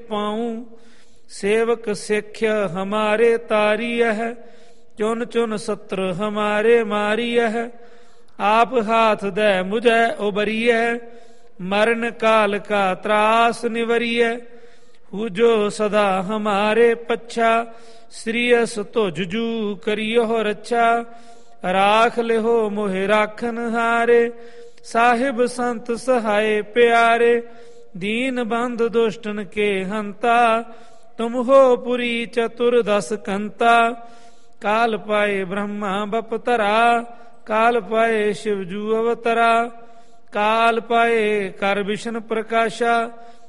ਪਾਉ। ਸੇਵਕ ਸਿੱਖਿਆ ਹਮਾਰੇ ਤਾਰੀਐ, ਚੁਨ ਚੁਨ ਸਤਰ ਹਮਾਰੇ ਮਾਰੀਐ। ਆਪ ਹਾਥ ਦੈ ਮੁਝੈ ਉਬਰੀਐ, ਮਰਨ ਕਾਲ ਕਾ ਤਰਾਸ ਨਿਵਰੀਐ। ਹੂ ਜੋ ਸਦਾ ਹਮਾਰੇ ਪੱਛਾ, ਸ੍ਰੀਅਸ ਤੁਜ ਜੂ ਕਰਿਓ ਰੱਛਾ। ਰਾਖ ਲਿਹੋ ਮੋਹਿ ਰਾਖਨ ਹਾਰੇ, ਸਾਹਿਬ ਸੰਤ ਸਹਾਏ ਪਿਆਰੇ। ਦੀਨ ਬੰਧ ਦੁਸ਼ਟਨ ਕੇ ਹੰਤਾ, ਤੁਮ ਹੋ ਪੁਰੀ ਚਤੁਰ ਦਸ ਕੰਤਾ। ਕਾਲ ਪਾਏ ਬ੍ਰਹਮਾ ਬਪਤਰਾ, ਕਾਲ ਪਾਏ ਸ਼ਿਵਜੂ ਅਵਤਰਾ। ਕਾਲ ਪਾਏ ਕਰ ਵਿਸ਼ਨ ਪ੍ਰਕਾਸ਼ਾ,